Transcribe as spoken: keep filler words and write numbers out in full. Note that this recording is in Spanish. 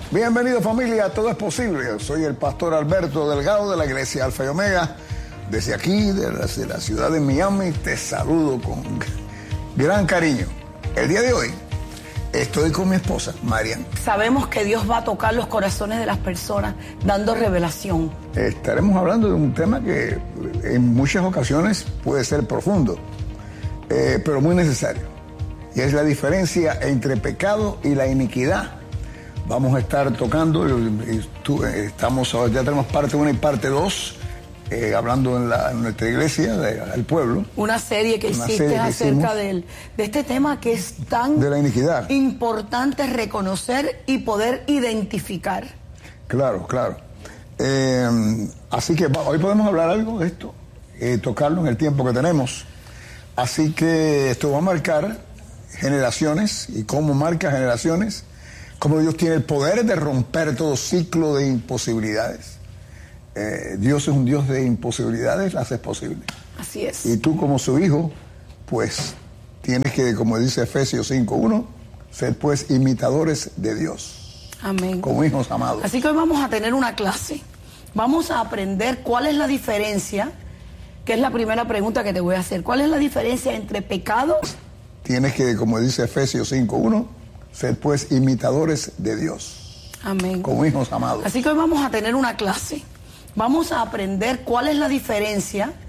Bienvenido familia, todo es posible. Soy el pastor Alberto Delgado de la iglesia Alfa y Omega. Desde aquí, desde la ciudad de Miami, te saludo con gran cariño. El día de hoy estoy con mi esposa, Marian. Sabemos que Dios va a tocar los corazones de las personas, dando revelación. Estaremos hablando de un tema que en muchas ocasiones puede ser profundo, eh, pero muy necesario. Y es la diferencia entre pecado y la iniquidad. Vamos a estar tocando, estamos, ya tenemos parte uno y parte dos, eh, hablando en, la, en nuestra iglesia, de, al pueblo. Una serie que Una hiciste serie que acerca del, de este tema que es tan de la iniquidad. Importante reconocer y poder identificar. Claro, claro. Eh, así que hoy podemos hablar algo de esto, eh, tocarlo en el tiempo que tenemos. Así que esto va a marcar generaciones y cómo marca generaciones. Cómo Dios tiene el poder de romper todo ciclo de imposibilidades. Eh, Dios es un Dios de imposibilidades, las hace posibles. Así es. Y tú como su hijo, pues tienes que, como dice Efesios cinco uno, ser pues imitadores de Dios. Amén. Como hijos amados. Así que hoy vamos a tener una clase. Vamos a aprender cuál es la diferencia, que es la primera pregunta que te voy a hacer. ¿Cuál es la diferencia entre pecado? Tienes que, como dice Efesios cinco uno, ser pues imitadores de Dios. Amén. Como hijos amados. Así que hoy vamos a tener una clase. Vamos a aprender cuál es la diferencia,